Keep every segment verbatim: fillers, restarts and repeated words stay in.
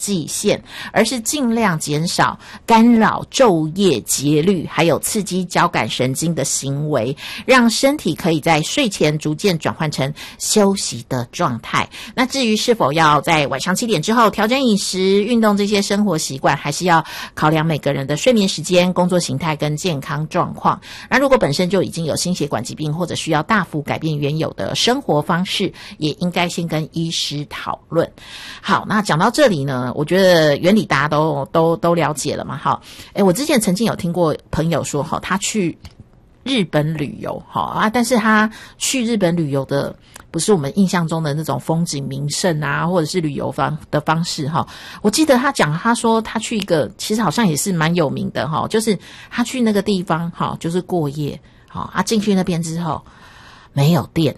际线，而是尽量减少干扰昼夜节律还有刺激交感神经的行为，让身体可以在睡前逐渐转换成休息的状态。那至于是否要在晚上七点之后调整饮食、运动这些生活习惯，还是要考量每个人的睡眠时间、工作形态跟健康状况。那如果本身就已经有心血管疾病，或者需要大幅改变原有的生活方式，也应该先跟医师讨论。好，那讲到这里呢，我觉得原理大家都都都了解了嘛。好，诶，我之前曾经有听过朋友说，哈，他去日本旅游，哈啊，但是他去日本旅游的不是我们印象中的那种风景名胜啊，或者是旅游方的方式哈。我记得他讲，他说他去一个其实好像也是蛮有名的哈，就是他去那个地方哈，就是过夜，好啊，进去那边之后没有电。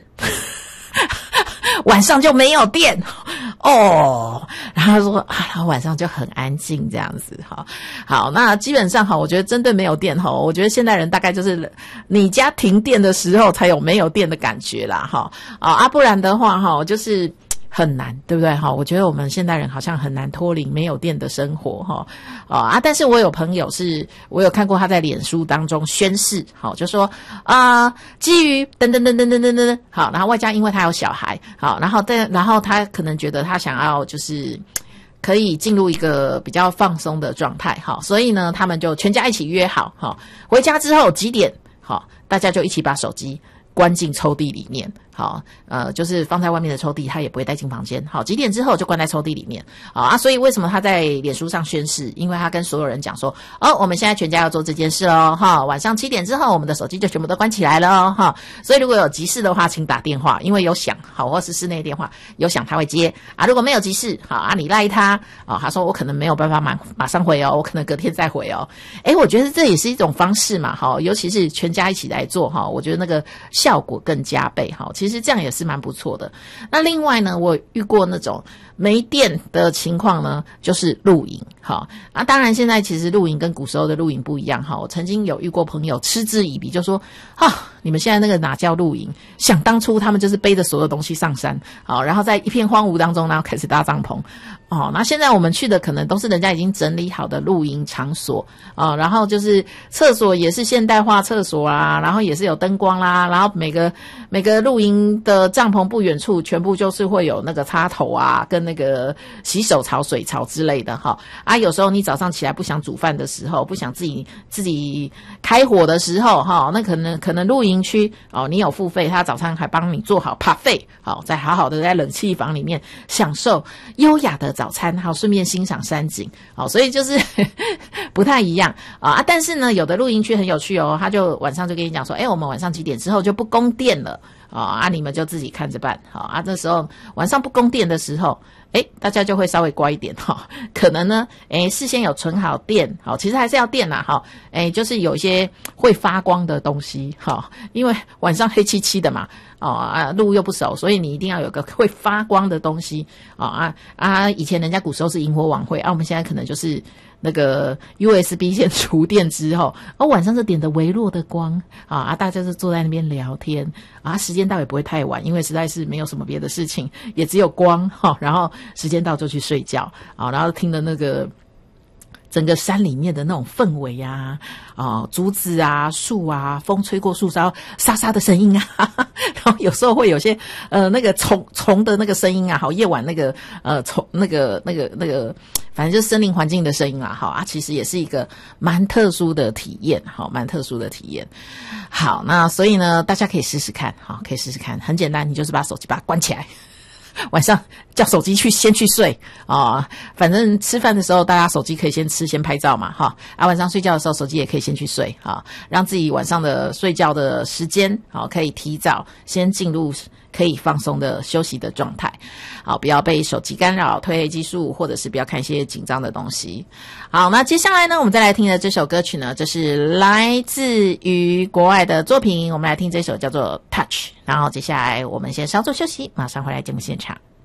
晚上就没有电哦，然后他说啊，然后晚上就很安静这样子哈。好，那基本上哈，我觉得针对没有电哈，我觉得现代人大概就是你家停电的时候才有没有电的感觉啦哈。啊，不然的话哈，就是很难，对不对哈？我觉得我们现代人好像很难脱离没有电的生活哈。啊，但是我有朋友是，我有看过他在脸书当中宣誓，好，就说啊、呃，基于等等等等等等等，好，然后外加因为他有小孩，好，然后但然后他可能觉得他想要就是可以进入一个比较放松的状态，好，所以呢，他们就全家一起约好，好，回家之后几点，好，大家就一起把手机关进抽屉里面，好，呃，就是放在外面的抽屉，他也不会带进房间。好，几点之后就关在抽屉里面。好啊，所以为什么他在脸书上宣誓？因为他跟所有人讲说，哦，我们现在全家要做这件事哦，哈，晚上七点之后，我们的手机就全部都关起来了哦，哈。所以如果有急事的话，请打电话，因为有响，好，或是室内电话有响他会接啊。如果没有急事，好啊，你赖他，哦，他说我可能没有办法马马上回哦，我可能隔天再回哦。诶，我觉得这也是一种方式嘛，哈，尤其是全家一起来做哈，我觉得那个效果更加倍哈。其实这样也是蛮不错的。那另外呢，我遇过那种没电的情况呢，就是露营。好啊，当然现在其实露营跟古时候的露营不一样哈。我曾经有遇过朋友嗤之以鼻，就说啊，你们现在那个哪叫露营？想当初他们就是背着所有东西上山，好，然后在一片荒芜当中，然后开始搭帐篷。哦，那现在我们去的可能都是人家已经整理好的露营场所啊、哦，然后就是厕所也是现代化厕所啊，然后也是有灯光啦，然后每个每个露营的帐篷不远处全部就是会有那个插头啊，跟那个洗手槽、水槽之类的哈。啊，有时候你早上起来不想煮饭的时候，不想自己自己开火的时候哈，那可能可能露营区哦，你有付费，他早餐还帮你做好 buffet， 好，再好好的在冷气房里面享受优雅的早餐，好，顺便欣赏山景，好，所以就是呵呵不太一样啊。但是呢，有的露营区很有趣哦，他就晚上就跟你讲说，哎，我们晚上几点之后就不供电了啊，啊，你们就自己看着办，好啊。这时候晚上不供电的时候，哎，大家就会稍微乖一点哈，可能呢，哎，事先有存好电，好，其实还是要电啦，哈，哎，就是有一些会发光的东西，哈，因为晚上黑漆漆的嘛。哦啊，路又不熟，所以你一定要有个会发光的东西哦啊啊！以前人家古时候是萤火晚会啊，我们现在可能就是那个 U S B 线充电之后，哦晚上是点的微弱的光啊啊，大家就坐在那边聊天啊，时间到也不会太晚，因为实在是没有什么别的事情，也只有光哈、哦，然后时间到就去睡觉啊，然后听的那个。整个山里面的那种氛围啊，啊，竹子啊，树啊，风吹过树梢沙沙的声音啊，哈哈，然后有时候会有些呃那个虫虫的那个声音啊，好，夜晚那个呃虫那个那个那个，反正就是森林环境的声音啊，好啊，其实也是一个蛮特殊的体验，好，蛮特殊的体验。好，那所以呢，大家可以试试看，好，可以试试看，很简单，你就是把手机把它关起来。晚上叫手机去先去睡啊、哦，反正吃饭的时候大家手机可以先吃先拍照嘛哈啊，晚上睡觉的时候手机也可以先去睡啊，让自己晚上的睡觉的时间好、哦、可以提早先进入可以放松的休息的状态，好，不要被手机干扰、褪黑激素，或者是不要看一些紧张的东西。好，那接下来呢，我们再来听的这首歌曲呢，这是来自于国外的作品，我们来听这首叫做 Touch。然后接下来我们先稍作休息，马上回来节目现场。